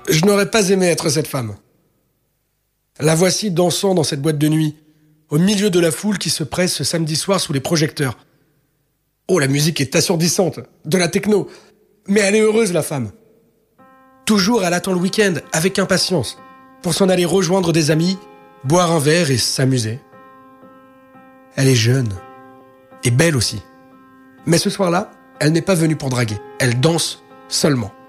Je n'aurais pas aimé être cette femme. La voici dansant dans cette boîte de nuit, au milieu de la foule qui se presse ce samedi soir sous les projecteurs. Oh, la musique est assourdissante, de la techno. Mais elle est heureuse, la femme. Toujours, elle attend le week-end, avec impatience, pour s'en aller rejoindre des amis, boire un verre et s'amuser. Elle est jeune, et belle aussi. Mais ce soir-là, elle n'est pas venue pour draguer. Elle danse seulement.